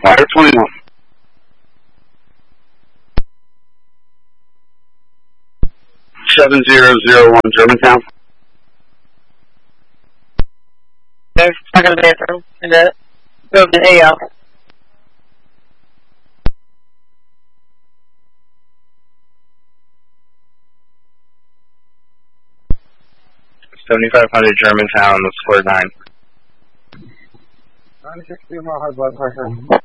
Fire 21. $7001 Germantown. There's stuck in the bathroom in the building AL. $7,500 Germantown, score 9. 960 high blood pressure.